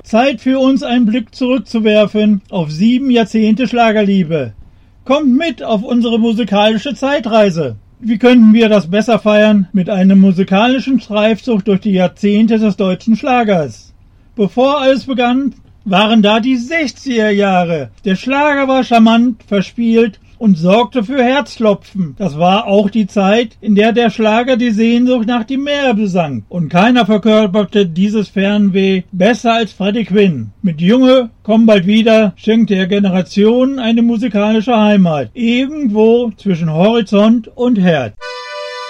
Zeit für uns einen Blick zurückzuwerfen auf 7 Jahrzehnte Schlagerliebe. Kommt mit auf unsere musikalische Zeitreise. Wie könnten wir das besser feiern mit einem musikalischen Streifzug durch die Jahrzehnte des deutschen Schlagers? Bevor alles begann, waren da die 60er Jahre. Der Schlager war charmant, verspielt und sorgte für Herzklopfen. Das war auch die Zeit, in der der Schlager die Sehnsucht nach dem Meer besang. Und keiner verkörperte dieses Fernweh besser als Freddie Quinn. Mit Junge, komm bald wieder, schenkte er Generationen eine musikalische Heimat. Irgendwo zwischen Horizont und Herz.